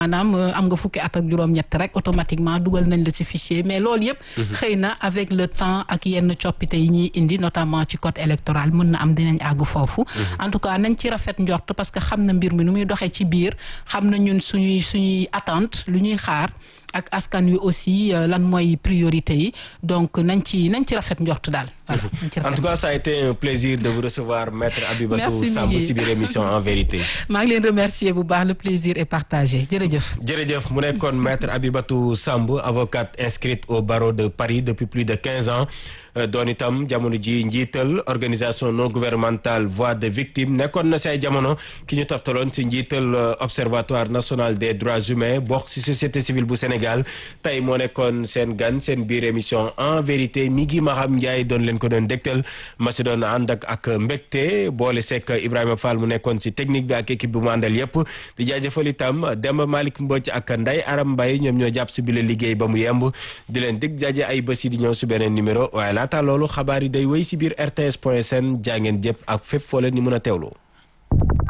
maanaam am nga fukki at ak juróom-ñett rek automatiquement dugal nañ la ci fichier mais loolu yëpp xëy na avec le temps ak yenn coppite yi ñuy indi notamment ci code électoral mën na am dinañ àgg foofu en tout cas nañ ci rafet njort parce que xam na mbir mi nu muy doxee ci biir xam na ñun suñuy attente lu ñuy xaar ak askan wi aussi lan mooy priorité yi donc nañ ci rafet njort daal voilà en tout cas ça a été un plaisir de vous recevoir maître Abibatou Samb ci biir émission En Vérité. maa ngi leen remercier bu baax le plaisir est partagé jërëjëf mu nekkoon maître Abibatou Samb avocate inscrite au barreau de Paris depuis plus de 15 ans doon itam jamono ji njiital organisation non gouvernementale voix de victime nekkoon na si ay jamono ki ñu toftaloon si njiital observatoire national des droits humains bokk si société civile bu Sénégal tey moo nekkoon seen gan seen biir émission En Vérité mi ngi Maham Ndiaye doon leen ko doon dégtal ma si doon ànd ak mbégte boole sekk Ibrahima Fall mu nekkoon si technique bi ak équipe bu mu àndal yëpp di jaajëfal itam Demba Malick Mbodj ak Ndeye Aram Mbaye ñoom ñoo jàpp si bile liggéey ba mu yemb di leen dig jaajë ay bés yi di ñëw si beneen numéro waaye laata loolu xabaar yi day wéy si biir RTS.sn jaa ngeen jëpp ak fépp foo leen ni mën a teewloo